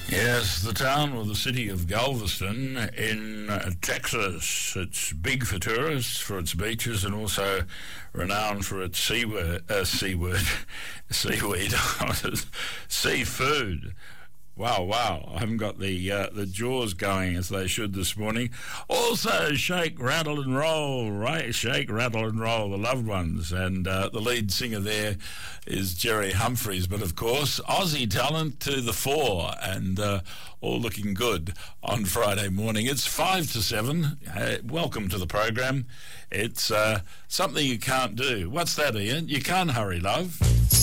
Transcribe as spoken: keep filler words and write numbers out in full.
Yes, the town or the city of Galveston in uh, Texas. It's big for tourists, for its beaches, and also renowned for its seaweed, uh, seaweed, seaweed, seafood. Wow, wow. I haven't got the uh, the jaws going as they should this morning. Also, Shake, Rattle and Roll, right? Shake, Rattle and Roll, the loved ones. And uh, the lead singer there is Jerry Humphreys. But, of course, Aussie talent to the fore, and uh, all looking good on Friday morning. It's five to seven. Uh, welcome to the program. It's uh, something you can't do. What's that, Ian? You can't hurry, love.